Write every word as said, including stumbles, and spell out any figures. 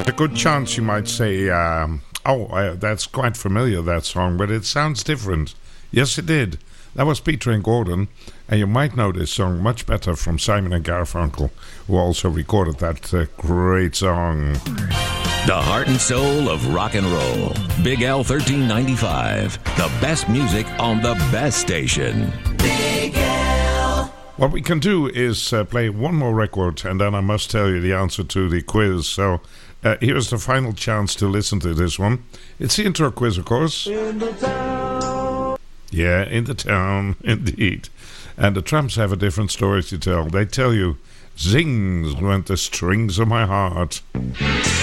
A good chance you might say, um, oh, uh, that's quite familiar, that song, but it sounds different. Yes, it did. That was Peter and Gordon, and you might know this song much better from Simon and Garfunkel, who also recorded that uh, great song. The heart and soul of rock and roll. Big L thirteen ninety-five. The best music on the best station. Big L. What we can do is uh, play one more record, and then I must tell you the answer to the quiz. So uh, here's the final chance to listen to this one. It's the intro quiz, of course. In the town. Yeah, in the town, indeed. And the Tramps have a different story to tell. They tell you, zings went the strings of my heart.